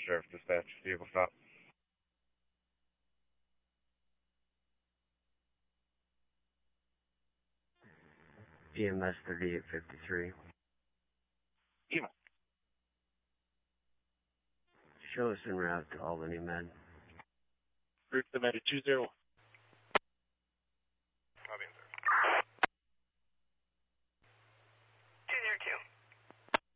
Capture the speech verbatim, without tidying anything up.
Sheriff Dispatch, vehicle stop. E M S thirty-eight fifty-three. E M S. Show us en route to Albany Med. Route to Med two zero one.